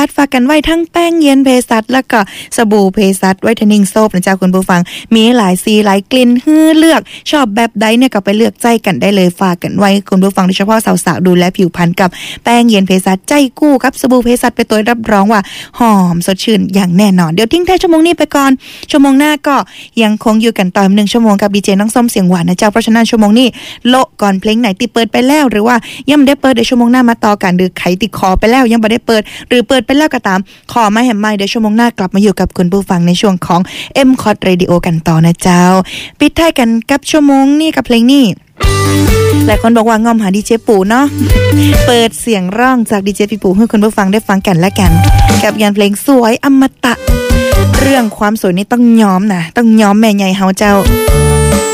ฝากกันไว้ทั้งแป้งเย็นเภสัชแล้วก็สบู่เภสัชไวท์เทนนิ่งโซฟนะเจ้าคุณผู้ฟังมีหลายสีหลายกลิ่นให้เลือกชอบแบบใดเนี่ยก็ไปเลือกใจกันได้เลยฝากกันไว้คุณผู้ฟังโดยเฉพาะสาวๆดูแลผิวพรรณกับแป้งเย็นเภสัชใจกู้ครับสบู่เภสัชไปตัวรับรองว่าหอมสดชื่นอย่างแน่นอนเดี๋ยวทิ้งท้ายชั่วโมงนี้ไปก่อนชั่วโมงหน้าก็ยังคงอยู่กันต่อ1ชั่วโมงกับดีเจน้องส้มเสียงหวานนะเจ้าเพราะฉะนั้นชั่วโมงนี้โละก่อนเพลงไหนที่เปิดไปแล้วหรือว่ายังไม่ได้เปิดเดี๋ยวชั่วโมงหน้ามาต่อกันหรือไขติดคอไปแล้วยังไม่ได้เปิดหรือเปิดไปแล้วก็ตามขอไม่แหมไม่เดี๋ยวชั่วโมงหน้ากลับมาอยู่กับคุณผู้ฟังในช่วงของ M-Cot Radio กันต่อนะเจ้าปิดท้ายกันกับชั่วโมงนี้กับเพลงนี้หลายคนบอกว่างอมหาดีเจปู่เนาะเปิดเสียงร้องจากดีเจพี่ปู่ให้คุณผู้ฟังได้ฟังกันและกันกับงานเพลงสวยอมตะเรื่องความสวยนี่ต้องย้อมนะต้องย้อมแม่ใหญ่เฮาเจ้า